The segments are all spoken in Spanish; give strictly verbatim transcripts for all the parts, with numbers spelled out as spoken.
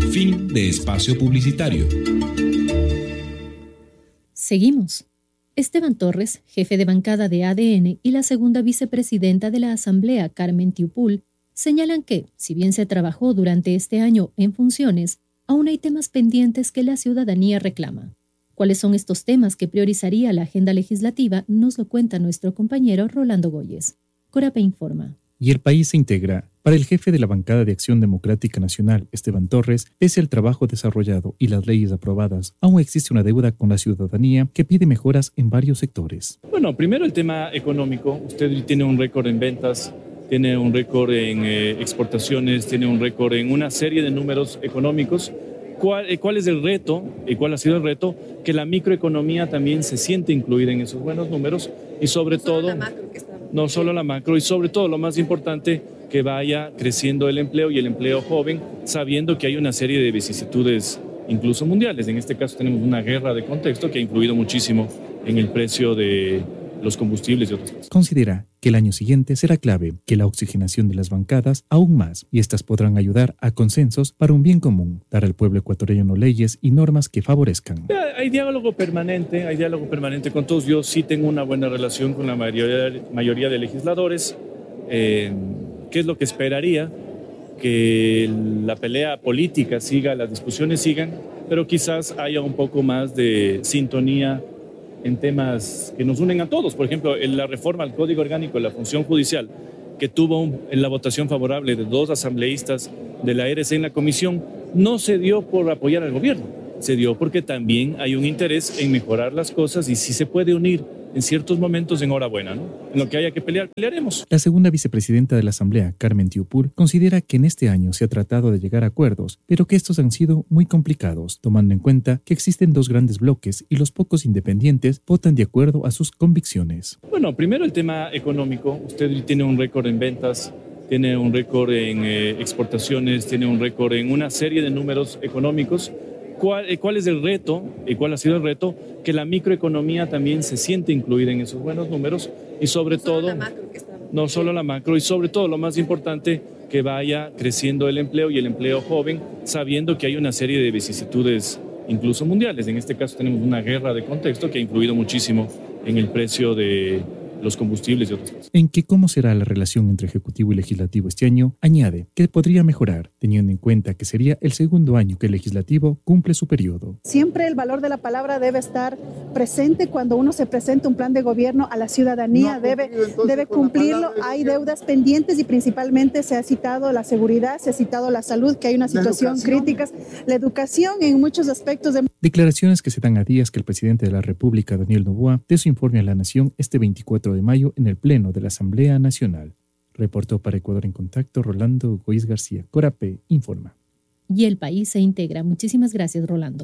Fin de espacio publicitario. Seguimos. Esteban Torres, jefe de bancada de A D N, y la segunda vicepresidenta de la Asamblea, Carmen Tiupul, señalan que, si bien se trabajó durante este año en funciones, aún hay temas pendientes que la ciudadanía reclama. ¿Cuáles son estos temas que priorizaría la agenda legislativa? Nos lo cuenta nuestro compañero Rolando Goyes. Corape informa. Y el país se integra. Para el jefe de la bancada de Acción Democrática Nacional, Esteban Torres, pese al trabajo desarrollado y las leyes aprobadas, aún existe una deuda con la ciudadanía que pide mejoras en varios sectores. Bueno, primero el tema económico. Usted tiene un récord en ventas, tiene un récord en eh, exportaciones, tiene un récord en una serie de números económicos. ¿Cuál, eh, ¿Cuál es el reto y cuál ha sido el reto? Que la microeconomía también se siente incluida en esos buenos números y sobre no todo, macro, no solo la macro, y sobre todo lo más importante, que vaya creciendo el empleo y el empleo joven, sabiendo que hay una serie de vicisitudes incluso mundiales. En este caso tenemos una guerra de contexto que ha influido muchísimo en el precio de los combustibles y otras cosas. Considera que el año siguiente será clave, que la oxigenación de las bancadas aún más, y estas podrán ayudar a consensos para un bien común, dar al pueblo ecuatoriano leyes y normas que favorezcan. Hay diálogo permanente, hay diálogo permanente con todos. Yo sí tengo una buena relación con la mayoría, mayoría de legisladores. Eh, ¿Qué es lo que esperaría? Que la pelea política siga, las discusiones sigan, pero quizás haya un poco más de sintonía en temas que nos unen a todos. Por ejemplo, en la reforma al Código Orgánico de la Función Judicial, que tuvo un, en la votación favorable de dos asambleístas de la R C en la comisión, no se dio por apoyar al gobierno, se dio porque también hay un interés en mejorar las cosas, y si se puede unir en ciertos momentos, enhorabuena, ¿no? En lo que haya que pelear, pelearemos. La segunda vicepresidenta de la Asamblea, Carmen Tiupul, considera que en este año se ha tratado de llegar a acuerdos, pero que estos han sido muy complicados, tomando en cuenta que existen dos grandes bloques y los pocos independientes votan de acuerdo a sus convicciones. Bueno, primero el tema económico. Usted tiene un récord en ventas, tiene un récord en eh, exportaciones, tiene un récord en una serie de números económicos. ¿Cuál, ¿Cuál es el reto y cuál ha sido el reto? Que la microeconomía también se siente incluida en esos buenos números y sobre no todo, macro, no solo la macro, y sobre todo lo más importante, que vaya creciendo el empleo y el empleo joven, sabiendo que hay una serie de vicisitudes incluso mundiales. En este caso tenemos una guerra de contexto que ha influido muchísimo en el precio de los combustibles y otras cosas. En que cómo será la relación entre Ejecutivo y Legislativo este año, añade que podría mejorar, teniendo en cuenta que sería el segundo año que el Legislativo cumple su periodo. Siempre el valor de la palabra debe estar presente cuando uno se presenta un plan de gobierno a la ciudadanía, no debe, debe cumplirlo. Hay deudas pendientes y principalmente se ha citado la seguridad, se ha citado la salud, que hay una situación crítica, la educación en muchos aspectos. De... Declaraciones que se dan a días que el presidente de la República, Daniel Noboa, dé su informe a la Nación este veinticuatro de mayo en el Pleno de la Asamblea Nacional. Reportó para Ecuador en Contacto Rolando Goiz García. Corape informa. Y el país se integra. Muchísimas gracias, Rolando.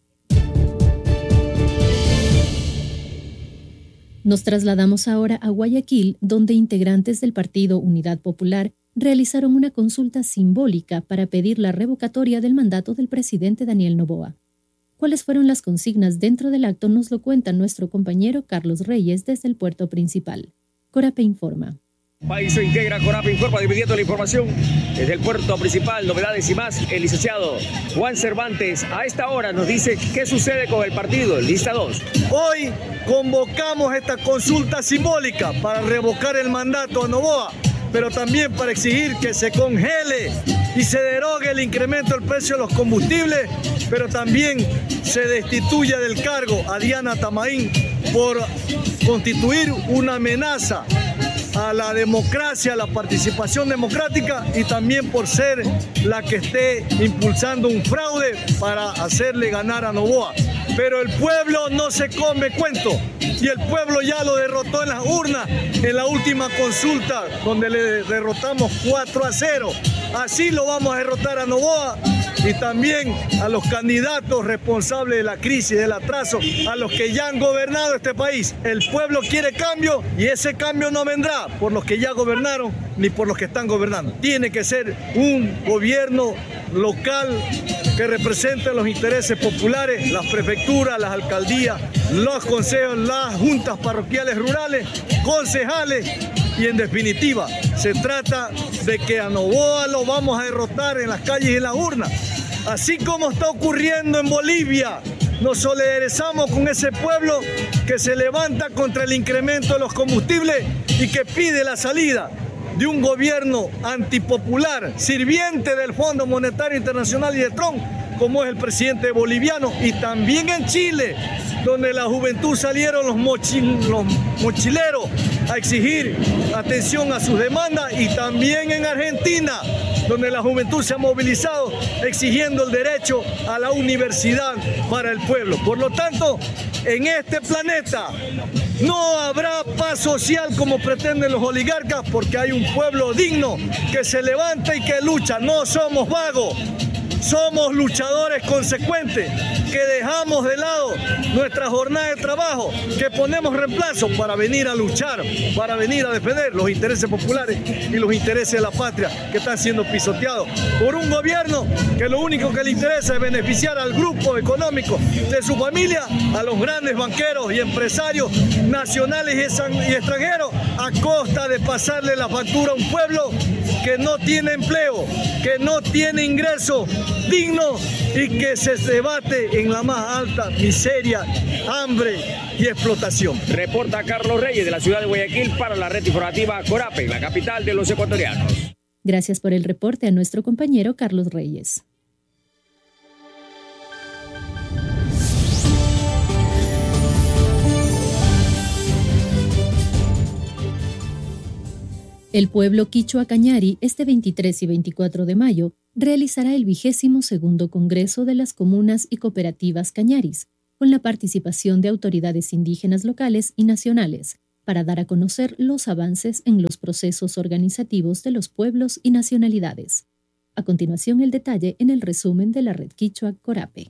Nos trasladamos ahora a Guayaquil, donde integrantes del Partido Unidad Popular realizaron una consulta simbólica para pedir la revocatoria del mandato del presidente Daniel Noboa. ¿Cuáles fueron las consignas dentro del acto? Nos lo cuenta nuestro compañero Carlos Reyes desde el puerto principal. Corape informa. País se integra, Corape informa de inmediato la información. Desde el puerto principal, novedades y más, el licenciado Juan Cervantes a esta hora nos dice qué sucede con el partido, lista dos. Hoy convocamos esta consulta simbólica para revocar el mandato a Noboa, pero también para exigir que se congele y se derogue el incremento del precio de los combustibles, pero también se destituya del cargo a Diana Tamaín por constituir una amenaza a la democracia, a la participación democrática, y también por ser la que esté impulsando un fraude para hacerle ganar a Noboa. Pero el pueblo no se come cuento, y el pueblo ya lo derrotó en las urnas en la última consulta, donde le derrotamos cuatro a cero. Así lo vamos a derrotar a Noboa y también a los candidatos responsables de la crisis, del atraso, a los que ya han gobernado este país. El pueblo quiere cambio, y ese cambio no vendrá por los que ya gobernaron ni por los que están gobernando. Tiene que ser un gobierno local que represente los intereses populares, las prefecturas, las alcaldías, los consejos, las juntas parroquiales rurales, concejales, y en definitiva se trata de que a Noboa lo vamos a derrotar en las calles y en las urnas. Así como está ocurriendo en Bolivia, nos solidarizamos con ese pueblo que se levanta contra el incremento de los combustibles y que pide la salida de un gobierno antipopular, sirviente del Fondo Monetario Internacional y de Trump, como es el presidente boliviano, y también en Chile, donde la juventud salieron los, mochil, los mochileros a exigir atención a sus demandas, y también en Argentina, donde la juventud se ha movilizado exigiendo el derecho a la universidad para el pueblo. Por lo tanto, en este planeta no habrá paz social como pretenden los oligarcas, porque hay un pueblo digno que se levanta y que lucha. No somos vagos, somos luchadores consecuentes, que dejamos de lado nuestra jornada de trabajo, que ponemos reemplazo para venir a luchar, para venir a defender los intereses populares y los intereses de la patria que están siendo pisoteados por un gobierno que lo único que le interesa es beneficiar al grupo económico de su familia, a los grandes banqueros y empresarios nacionales y extranjeros, a costa de pasarle la factura a un pueblo que no tiene empleo, que no tiene ingresos dignos y que se debate en la más alta miseria, hambre y explotación. Reporta Carlos Reyes de la ciudad de Guayaquil para la red informativa Corape, la capital de los ecuatorianos. Gracias por el reporte a nuestro compañero Carlos Reyes. El pueblo quichua Cañari, este veintitrés y veinticuatro de mayo, realizará el vigésimo segundo Congreso de las Comunas y Cooperativas Cañaris, con la participación de autoridades indígenas locales y nacionales, para dar a conocer los avances en los procesos organizativos de los pueblos y nacionalidades. A continuación, el detalle en el resumen de la red quichua Corape.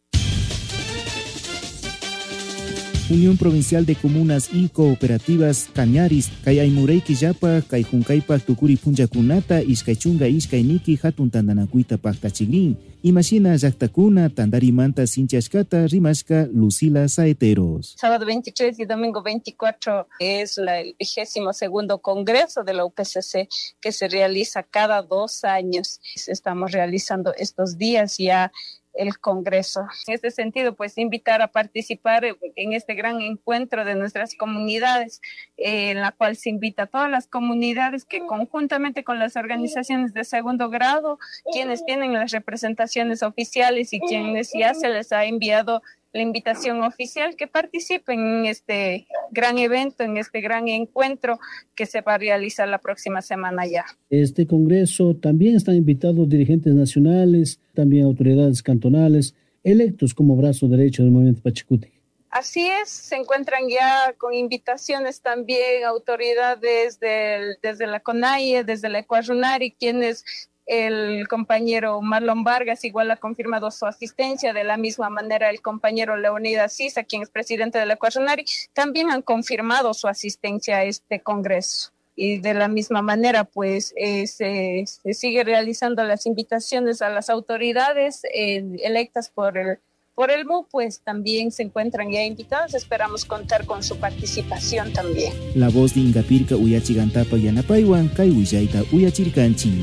Unión Provincial de Comunas y Cooperativas Cañaris, kay Aymurayki Yapa, kay Juncaypa Tukuri Punchakunata, Iskaychunga Iskayniki Hatun Tandanakuita Paktachigrin, Imagina Llaqtakuna, Tandarimanta Sinchashkata, Rimashka, Lucila Saeteros. Sábado veintitrés y domingo veinticuatro es la, el vigésimo segundo Congreso de la U P C C que se realiza cada dos años. Estamos realizando estos días ya el Congreso. En este sentido, pues invitar a participar en este gran encuentro de nuestras comunidades, eh, en la cual se invita a todas las comunidades que conjuntamente con las organizaciones de segundo grado, quienes tienen las representaciones oficiales y quienes ya se les ha enviado la invitación oficial, que participen en este gran evento, en este gran encuentro que se va a realizar la próxima semana ya. Este congreso también están invitados dirigentes nacionales, también autoridades cantonales, electos como brazo derecho del movimiento Pachacuti. Así es, se encuentran ya con invitaciones también autoridades del, desde la CONAIE, desde la Ecuarunari, quienes el compañero Marlon Vargas igual ha confirmado su asistencia, de la misma manera el compañero Leonidas Sisa, quien es presidente de la Ecuarunari, también han confirmado su asistencia a este congreso. Y de la misma manera, pues, eh, se, se sigue realizando las invitaciones a las autoridades eh, electas por el Por el M U, pues también se encuentran ya invitados. Esperamos contar con su participación también. La voz de Ingapirka Uyachigantapa Yanapaywan, Kay Willaita Uyachirkanchi.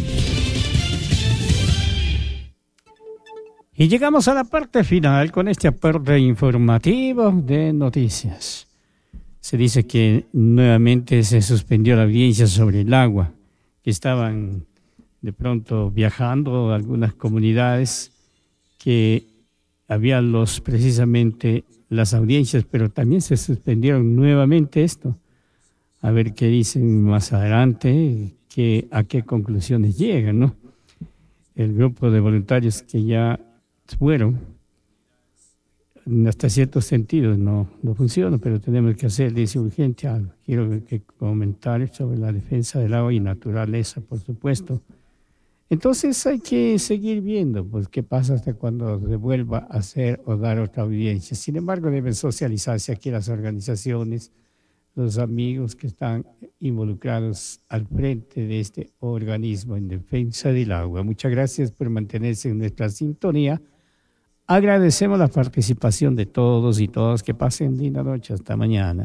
Y llegamos a la parte final con este aporte informativo de noticias. Se dice que nuevamente se suspendió la audiencia sobre el agua, que estaban de pronto viajando a algunas comunidades que había los precisamente las audiencias, pero también se suspendieron nuevamente esto. A ver qué dicen más adelante, que, a qué conclusiones llegan, ¿no? El grupo de voluntarios que ya fueron, hasta ciertos sentidos no, no funciona, pero tenemos que hacer, dice urgente algo. Quiero que comentar sobre la defensa del agua y naturaleza, por supuesto. Entonces hay que seguir viendo pues, qué pasa hasta cuando se vuelva a hacer o dar otra audiencia. Sin embargo, deben socializarse aquí las organizaciones, los amigos que están involucrados al frente de este organismo en defensa del agua. Muchas gracias por mantenerse en nuestra sintonía. Agradecemos la participación de todos y todas. Que pasen linda noche. Hasta mañana.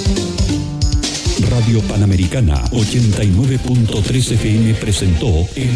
Radio Panamericana ochenta y nueve punto tres F M presentó el